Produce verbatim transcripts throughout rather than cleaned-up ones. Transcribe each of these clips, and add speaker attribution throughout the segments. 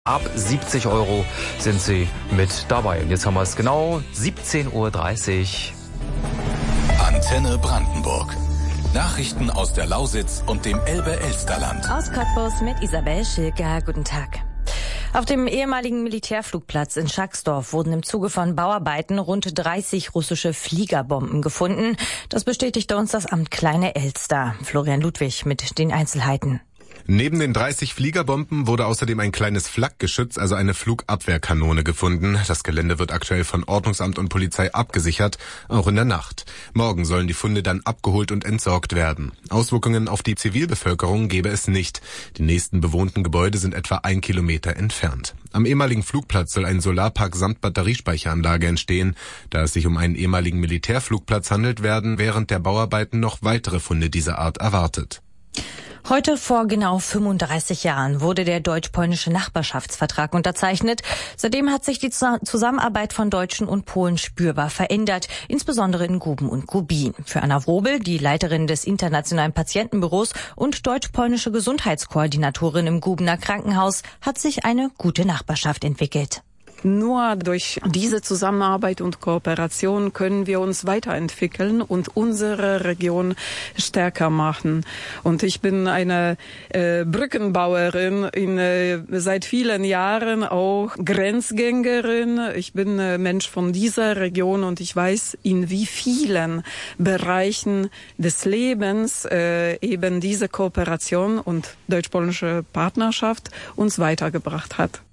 Speaker 1: Ab siebzig Euro sind Sie mit dabei. Und jetzt haben wir es genau siebzehn Uhr dreißig.
Speaker 2: Antenne Brandenburg. Nachrichten aus der Lausitz und dem Elbe-Elsterland.
Speaker 3: Aus Cottbus mit Isabel Schilker. Guten Tag. Auf dem ehemaligen Militärflugplatz in Schacksdorf wurden im Zuge von Bauarbeiten rund dreißig russische Fliegerbomben gefunden. Das bestätigte uns das Amt Kleine Elster. Florian Ludwig mit den Einzelheiten.
Speaker 4: Neben den dreißig Fliegerbomben wurde außerdem ein kleines Flakgeschütz, also eine Flugabwehrkanone, gefunden. Das Gelände wird aktuell von Ordnungsamt und Polizei abgesichert, auch in der Nacht. Morgen sollen die Funde dann abgeholt und entsorgt werden. Auswirkungen auf die Zivilbevölkerung gebe es nicht. Die nächsten bewohnten Gebäude sind etwa ein Kilometer entfernt. Am ehemaligen Flugplatz soll ein Solarpark samt Batteriespeicheranlage entstehen. Da es sich um einen ehemaligen Militärflugplatz handelt, werden während der Bauarbeiten noch weitere Funde dieser Art erwartet.
Speaker 3: Heute vor genau fünfunddreißig Jahren wurde der deutsch-polnische Nachbarschaftsvertrag unterzeichnet. Seitdem hat sich die Zusammenarbeit von Deutschen und Polen spürbar verändert, insbesondere in Guben und Gubin. Für Anna Wrobel, die Leiterin des Internationalen Patientenbüros und deutsch-polnische Gesundheitskoordinatorin im Gubener Krankenhaus, hat sich eine gute Nachbarschaft entwickelt.
Speaker 5: Nur durch diese Zusammenarbeit und Kooperation können wir uns weiterentwickeln und unsere Region stärker machen. Und ich bin eine äh, Brückenbauerin, in, äh, seit vielen Jahren auch Grenzgängerin. Ich bin äh, Mensch von dieser Region und ich weiß, in wie vielen Bereichen des Lebens äh, eben diese Kooperation und deutsch-polnische Partnerschaft uns weitergebracht hat.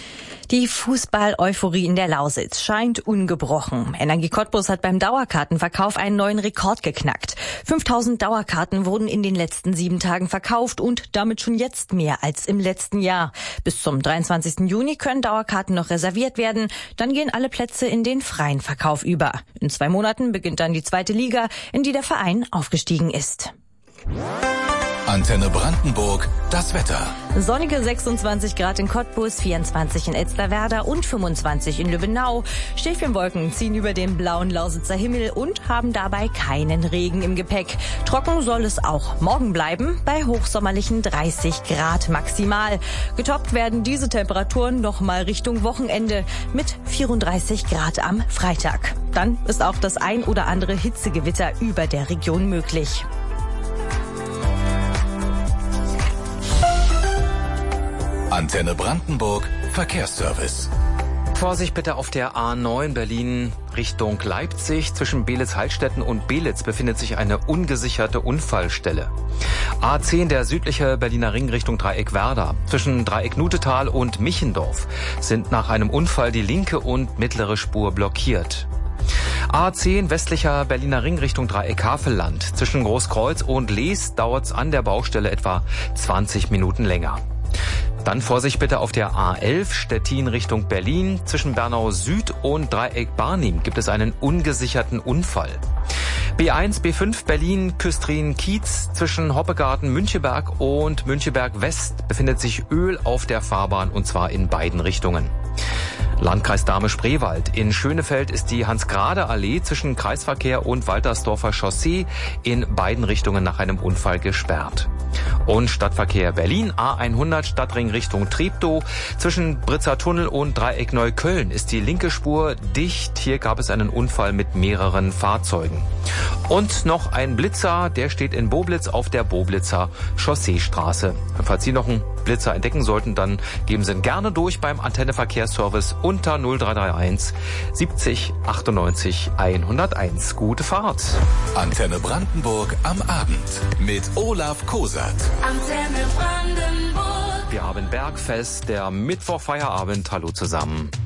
Speaker 3: Die Fußball-Euphorie in der Lausitz scheint ungebrochen. Energie Cottbus hat beim Dauerkartenverkauf einen neuen Rekord geknackt. fünftausend Dauerkarten wurden in den letzten sieben Tagen verkauft und damit schon jetzt mehr als im letzten Jahr. Bis zum dreiundzwanzigsten Juni können Dauerkarten noch reserviert werden. Dann gehen alle Plätze in den freien Verkauf über. In zwei Monaten beginnt dann die zweite Liga, in die der Verein aufgestiegen ist.
Speaker 2: Antenne Brandenburg, das Wetter.
Speaker 3: Sonnige sechsundzwanzig Grad in Cottbus, vierundzwanzig in Elsterwerda und fünfundzwanzig in Lübbenau. Schäfchenwolken ziehen über den blauen Lausitzer Himmel und haben dabei keinen Regen im Gepäck. Trocken soll es auch morgen bleiben, bei hochsommerlichen dreißig Grad maximal. Getoppt werden diese Temperaturen noch mal Richtung Wochenende mit vierunddreißig Grad am Freitag. Dann ist auch das ein oder andere Hitzegewitter über der Region möglich.
Speaker 2: Antenne Brandenburg, Verkehrsservice.
Speaker 1: Vorsicht bitte auf der A neun Berlin Richtung Leipzig. Zwischen Belitz-Heilstätten und Belitz befindet sich eine ungesicherte Unfallstelle. A zehn, der südliche Berliner Ring Richtung Dreieck-Werder. Zwischen Dreieck-Nutetal und Michendorf sind nach einem Unfall die linke und mittlere Spur blockiert. A zehn, westlicher Berliner Ring Richtung Dreieck-Havelland. Zwischen Großkreuz und Lees dauert es an der Baustelle etwa zwanzig Minuten länger. Dann Vorsicht bitte auf der A elf Stettin Richtung Berlin. Zwischen Bernau Süd und Dreieck Barnim gibt es einen ungesicherten Unfall. B eins, B fünf Berlin Küstrin Kiez. Zwischen Hoppegarten Müncheberg und Müncheberg West befindet sich Öl auf der Fahrbahn und zwar in beiden Richtungen. Landkreis Dahme-Spreewald. In Schönefeld ist die Hans-Grade-Allee zwischen Kreisverkehr und Waltersdorfer Chaussee in beiden Richtungen nach einem Unfall gesperrt. Und Stadtverkehr Berlin, A hundert Stadtring Richtung Treptow. Zwischen Britzer Tunnel und Dreieck Neukölln ist die linke Spur dicht. Hier gab es einen Unfall mit mehreren Fahrzeugen. Und noch ein Blitzer, der steht in Boblitz auf der Boblitzer Chausseestraße. Falls Sie noch einen Blitzer entdecken sollten, dann geben Sie ihn gerne durch beim Antenne Verkehrsservice unter null drei drei eins siebzig achtundneunzig hunderteins. Gute Fahrt.
Speaker 2: Antenne Brandenburg am Abend mit Olaf Kosat.
Speaker 1: Antenne Brandenburg. Wir haben Bergfest, der Mittwochfeierabend. Hallo zusammen.